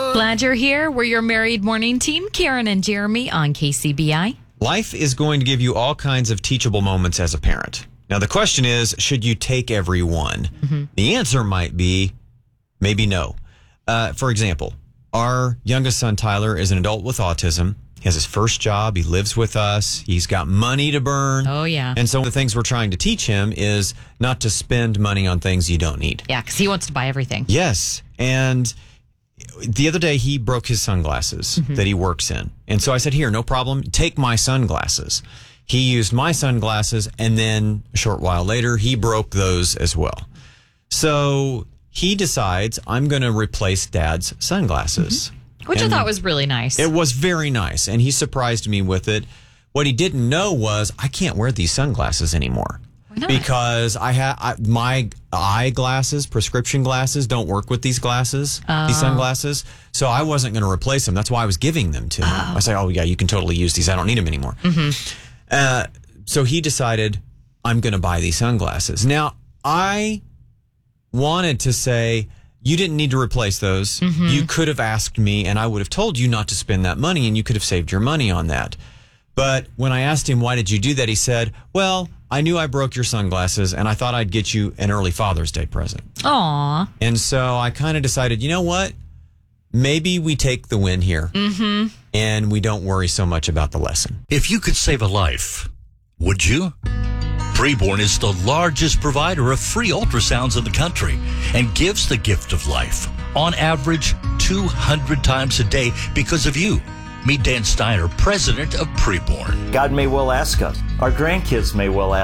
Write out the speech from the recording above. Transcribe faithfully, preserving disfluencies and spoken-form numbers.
Glad you're here. We're your married morning team, Karen and Jeremy on K C B I. Life is going to give you all kinds of teachable moments as a parent. Now, the question is, should you take every one? Mm-hmm. The answer might be maybe no. Uh, for example, our youngest son, Tyler, is an adult with autism. He has his first job. He lives with us. He's got money to burn. Oh, yeah. And so one of the things we're trying to teach him is not to spend money on things you don't need. Yeah, because he wants to buy everything. Yes. And the other day, he broke his sunglasses mm-hmm. that he works in. And so I said, here, no problem. Take my sunglasses. He used my sunglasses, and then a short while later, he broke those as well. So he decides, I'm going to replace Dad's sunglasses. Mm-hmm. Which and I thought was really nice. It was very nice, and he surprised me with it. What he didn't know was I can't wear these sunglasses anymore. Why not? Because I have my eyeglasses, prescription glasses, don't work with these glasses, oh. these sunglasses. So I wasn't going to replace them. That's why I was giving them to him. Oh. I say, oh, yeah, you can totally use these. I don't need them anymore. Mm-hmm. Uh, so he decided, I'm going to buy these sunglasses. Now, I wanted to say, you didn't need to replace those. Mm-hmm. You could have asked me, and I would have told you not to spend that money, and you could have saved your money on that. But when I asked him, why did you do that? He said, well, I knew I broke your sunglasses, and I thought I'd get you an early Father's Day present. Aw. And so I kind of decided, you know what? Maybe we take the win here, mm-hmm. and we don't worry so much about the lesson. If you could save a life, would you? Preborn is the largest provider of free ultrasounds in the country and gives the gift of life, on average, two hundred times a day because of you. Meet Dan Steiner, president of Preborn. God may well ask us. Our grandkids may well ask